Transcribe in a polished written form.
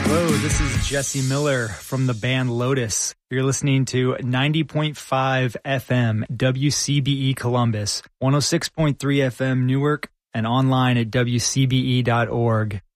Hello, this is Jesse Miller from the band Lotus. You're listening to 90.5 FM WCBE Columbus, 106.3 FM Newark, and online at WCBE.org.